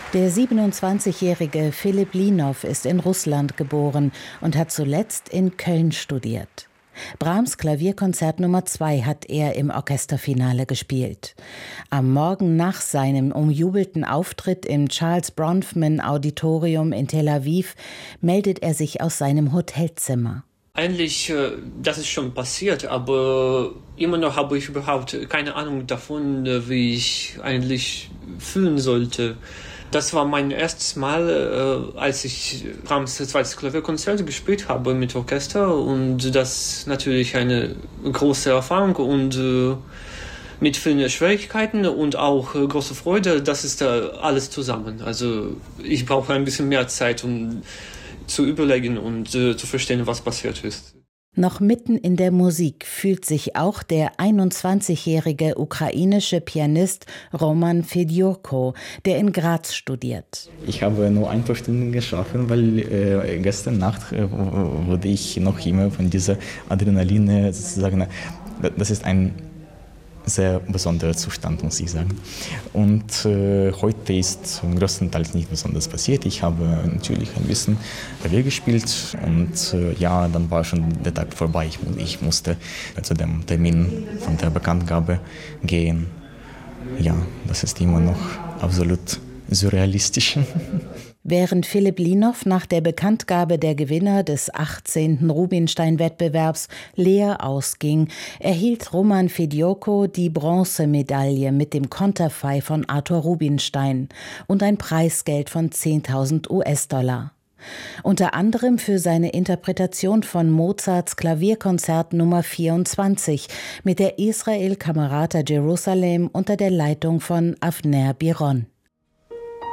Der 27-jährige Philipp Linow ist in Russland geboren und hat zuletzt in Köln studiert. Brahms Klavierkonzert Nummer 2 hat er im Orchesterfinale gespielt. Am Morgen nach seinem umjubelten Auftritt im Charles Bronfman Auditorium in Tel Aviv meldet er sich aus seinem Hotelzimmer. Eigentlich, das ist schon passiert, aber immer noch habe ich überhaupt keine Ahnung davon, wie ich eigentlich fühlen sollte. Das war mein erstes Mal, als ich Brahms zweites Klavierkonzert gespielt habe mit Orchester, und das natürlich eine große Erfahrung und mit vielen Schwierigkeiten und auch große Freude. Das ist alles zusammen. Also ich brauche ein bisschen mehr Zeit, um zu überlegen und zu verstehen, was passiert ist. Noch mitten in der Musik fühlt sich auch der 21-jährige ukrainische Pianist Roman Fedyorko, der in Graz studiert. Ich habe nur ein paar Stunden geschlafen, weil gestern Nacht wurde ich noch immer von dieser Adrenalin sozusagen, das ist ein sehr besonderer Zustand, muss ich sagen. Und heute ist größtenteils nicht besonders passiert. Ich habe natürlich ein bisschen Klavier gespielt und dann war schon der Tag vorbei. Ich musste zu dem Termin von der Bekanntgabe gehen. Ja, das ist immer noch absolut surrealistisch. Während Philipp Linow nach der Bekanntgabe der Gewinner des 18. Rubinstein-Wettbewerbs leer ausging, erhielt Roman Fedyorko die Bronzemedaille mit dem Konterfei von Arthur Rubinstein und ein Preisgeld von 10.000 US-Dollar. Unter anderem für seine Interpretation von Mozarts Klavierkonzert Nummer 24 mit der Israel Camerata Jerusalem unter der Leitung von Avner Biron.